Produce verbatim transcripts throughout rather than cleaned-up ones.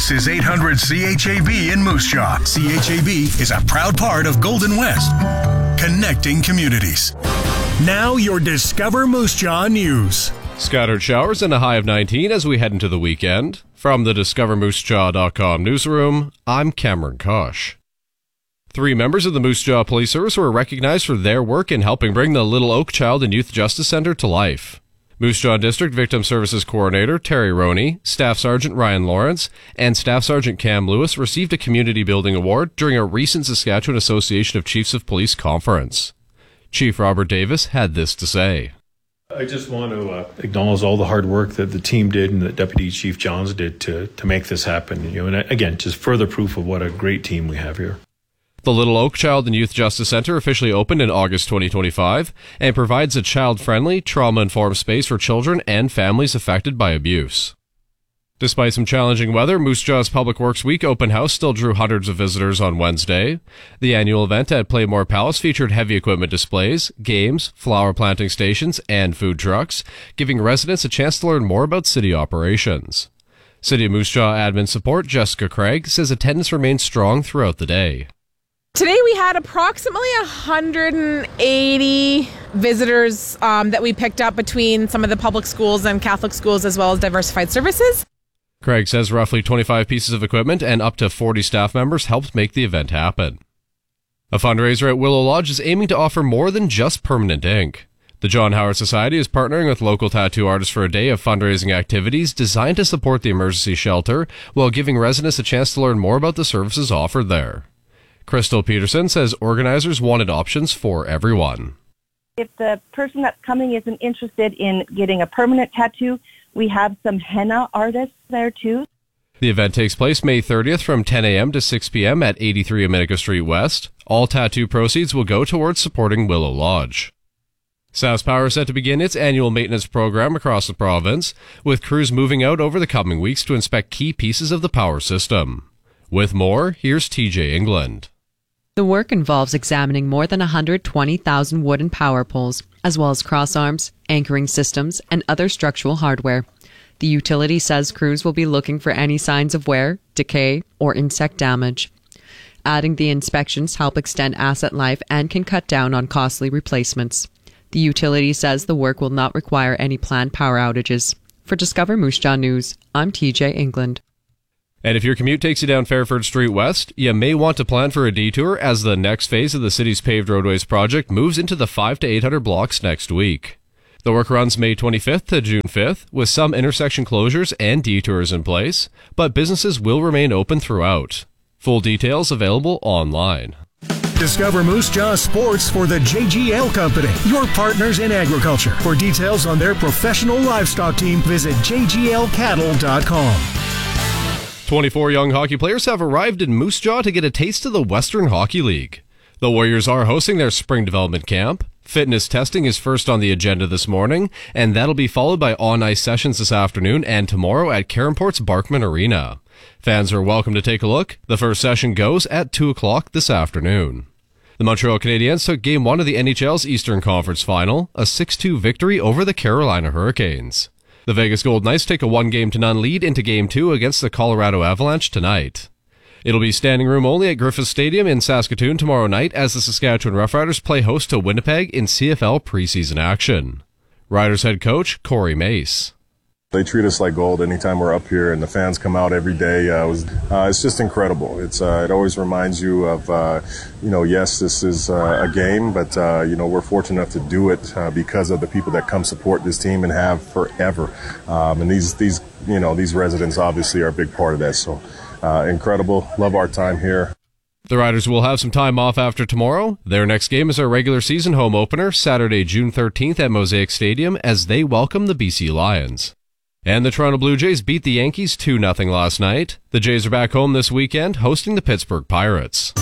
This is eight hundred C H A B in Moose Jaw. C H A B is a proud part of Golden West, connecting communities. Now your Discover Moose Jaw news. Scattered showers and a high of nineteen as we head into the weekend. From the discover moose jaw dot com newsroom, I'm Cameron Kosh. Three members of the Moose Jaw Police Service were recognized for their work in helping bring the Little Oak Child and Youth Justice Center to life. Moose Jaw District Victim Services Coordinator Terry Roney, Staff Sergeant Ryan Lawrence, and Staff Sergeant Cam Lewis received a Community Building Award during a recent Saskatchewan Association of Chiefs of Police conference. Chief Robert Davis had this to say. I just want to uh, acknowledge all the hard work that the team did and that Deputy Chief Johns did to to make this happen. You know, and again, just further proof of what a great team we have here. The Little Oak Child and Youth Justice Center officially opened in August twenty twenty-five and provides a child-friendly, trauma-informed space for children and families affected by abuse. Despite some challenging weather, Moose Jaw's Public Works Week open house still drew hundreds of visitors on Wednesday. The annual event at Playmore Palace featured heavy equipment displays, games, flower planting stations, and food trucks, giving residents a chance to learn more about city operations. City of Moose Jaw admin support Jessica Craig says attendance remained strong throughout the day. Today we had approximately one hundred eighty visitors um, that we picked up between some of the public schools and Catholic schools as well as diversified services. Craig says roughly twenty-five pieces of equipment and up to forty staff members helped make the event happen. A fundraiser at Willow Lodge is aiming to offer more than just permanent ink. The John Howard Society is partnering with local tattoo artists for a day of fundraising activities designed to support the emergency shelter while giving residents a chance to learn more about the services offered there. Crystal Peterson says organizers wanted options for everyone. If the person that's coming isn't interested in getting a permanent tattoo, we have some henna artists there too. The event takes place May thirtieth from ten a.m. to six p.m. at eighty-three Aminica Street West. All tattoo proceeds will go towards supporting Willow Lodge. SaskPower is set to begin its annual maintenance program across the province, with crews moving out over the coming weeks to inspect key pieces of the power system. With more, here's T J England. The work involves examining more than one hundred twenty thousand wooden power poles, as well as crossarms, anchoring systems, and other structural hardware. The utility says crews will be looking for any signs of wear, decay, or insect damage. Adding the inspections help extend asset life and can cut down on costly replacements. The utility says the work will not require any planned power outages. For Discover Moose Jaw News, I'm T J England. And if your commute takes you down Fairford Street West, you may want to plan for a detour as the next phase of the city's paved roadways project moves into the five to eight hundred blocks next week. The work runs May twenty-fifth to June fifth, with some intersection closures and detours in place, but businesses will remain open throughout. Full details available online. Discover Moose Jaw Sports for the J G L Company, your partners in agriculture. For details on their professional livestock team, visit j g l cattle dot com. twenty-four young hockey players have arrived in Moose Jaw to get a taste of the Western Hockey League. The Warriors are hosting their spring development camp. Fitness testing is first on the agenda this morning, and that'll be followed by on-ice sessions this afternoon and tomorrow at Caronport's Barkman Arena. Fans are welcome to take a look. The first session goes at two o'clock this afternoon. The Montreal Canadiens took Game one of the N H L's Eastern Conference Final, a six two victory over the Carolina Hurricanes. The Vegas Golden Knights take a one-game-to-none lead into Game two against the Colorado Avalanche tonight. It'll be standing room only at Griffith Stadium in Saskatoon tomorrow night as the Saskatchewan Roughriders play host to Winnipeg in C F L preseason action. Riders head coach Corey Mace. They treat us like gold anytime we're up here, and the fans come out every day. Uh, it was, uh, it's just incredible. It's uh, it always reminds you of, uh, you know, yes, this is uh, a game, but uh, you know, we're fortunate enough to do it uh, because of the people that come support this team and have forever. Um, and these these you know these residents obviously are a big part of that. So uh, incredible. Love our time here. The Riders will have some time off after tomorrow. Their next game is our regular season home opener, Saturday, June thirteenth at Mosaic Stadium, as they welcome the B C Lions. And the Toronto Blue Jays beat the Yankees two nothing last night. The Jays are back home this weekend, hosting the Pittsburgh Pirates.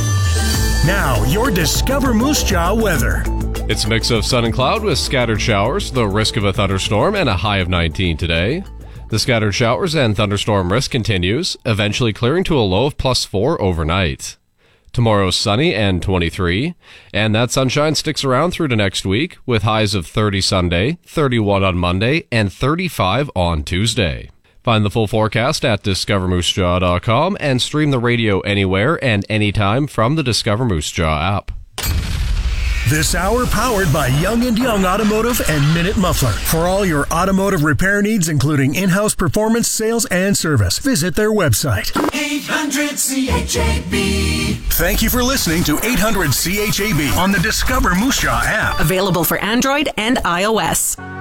Now, your Discover Moose Jaw weather. It's a mix of sun and cloud with scattered showers, the risk of a thunderstorm, and a high of nineteen today. The scattered showers and thunderstorm risk continues, eventually clearing to a low of plus four overnight. Tomorrow's sunny and twenty-three, and that sunshine sticks around through to next week, with highs of thirty Sunday, thirty-one on Monday, and thirty-five on Tuesday. Find the full forecast at discover moose jaw dot com and stream the radio anywhere and anytime from the Discover Moose Jaw app. This hour powered by Young and Young Automotive and Minute Muffler. For all your automotive repair needs, including in-house performance, sales, and service, visit their website. eight hundred C H A B. Thank you for listening to eight hundred C H A B on the Discover Moose Jaw app. Available for Android and iOS.